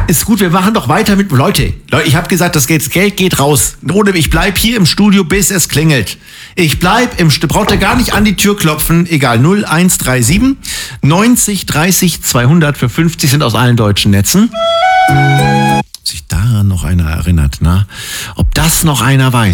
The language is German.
Ist gut, wir machen doch weiter mit... Leute, ich habe gesagt, das Geld geht raus. Ich bleib hier im Studio, bis es klingelt. Ich bleib im Studio. Braucht ihr gar nicht an die Tür klopfen. Egal, 0137 90 30 200 für 50 sind aus allen deutschen Netzen. Ob sich daran noch einer erinnert, na? Ob das noch einer weiß.